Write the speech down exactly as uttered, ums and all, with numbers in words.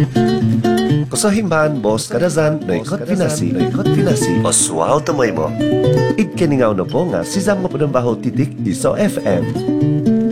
Kasahimban, boss kadazan, no ikot pinasi, no ikot pinasi. Oswald tumoy mo. Igkaningaw na po nga si Zang Mapunambaho Titik Iso F M.